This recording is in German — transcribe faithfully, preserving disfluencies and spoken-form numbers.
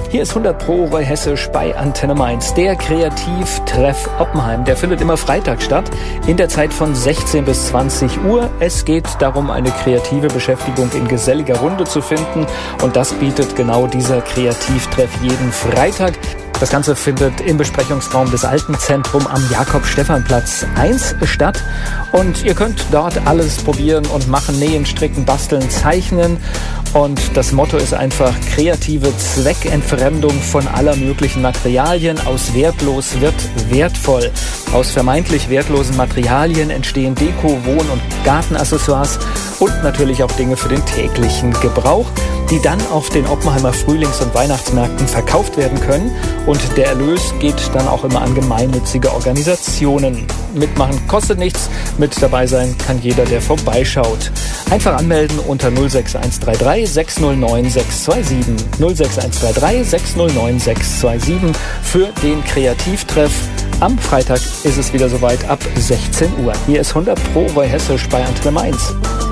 Hier ist hundert Pro Roy Hessisch bei Antenne Mainz. Der Kreativtreff Oppenheim, der findet immer Freitag statt, in der Zeit von sechzehn bis zwanzig Uhr. Es geht darum, eine kreative Beschäftigung in geselliger Runde zu finden. Und das bietet genau dieser Kreativtreff jeden Freitag. Das Ganze findet im Besprechungsraum des Altenzentrum am Jakob-Stephan-Platz eins statt. Und ihr könnt dort alles probieren und machen, nähen, stricken, basteln, zeichnen. Und das Motto ist einfach kreative Zweckentfremdung von aller möglichen Materialien. Aus wertlos wird wertvoll. Aus vermeintlich wertlosen Materialien entstehen Deko-, Wohn- und Gartenaccessoires und natürlich auch Dinge für den täglichen Gebrauch, die dann auf den Oppenheimer Frühlings- und Weihnachtsmärkten verkauft werden können. Und der Erlös geht dann auch immer an gemeinnützige Organisationen. Mitmachen kostet nichts, mit dabei sein kann jeder, der vorbeischaut. Einfach anmelden unter null sechs eins drei drei sechs null neun sechs zwei sieben. null sechs eins drei drei sechs null neun sechs zwei sieben für den Kreativtreff. Am Freitag ist es wieder soweit ab sechzehn Uhr. Hier ist hundert Pro Roy Hessisch bei Antenne Mainz.